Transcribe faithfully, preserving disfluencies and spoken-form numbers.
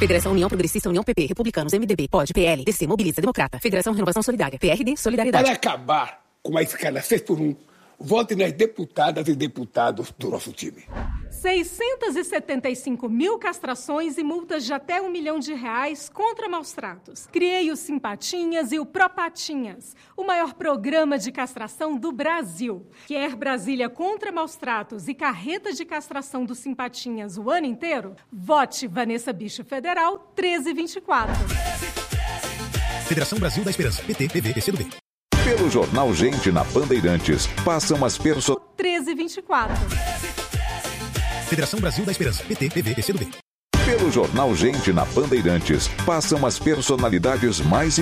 Federação União Progressista, União P P, Republicanos, M D B, P O D, P L, D C, Mobiliza, Democrata. Federação Renovação Solidária, P R D, Solidariedade. Para acabar com a escala seis por um, vote nas deputadas e deputados do nosso time. seiscentas e setenta e cinco mil castrações e multas de até um milhão de reais contra maus-tratos. Criei o Simpatinhas e o Propatinhas, o maior programa de castração do Brasil. Quer Brasília contra maus-tratos e carreta de castração do Simpatinhas o ano inteiro? Vote Vanessa Bicho Federal treze vinte e quatro. Federação Brasil da Esperança, P T, P V, P C do B. Pelo jornal Gente na Bandeirantes, passam as pessoas... treze vinte e quatro. Federação Brasil da Esperança, P T, P V, P C do B. Pelo jornal Gente na Bandeirantes, passam as personalidades mais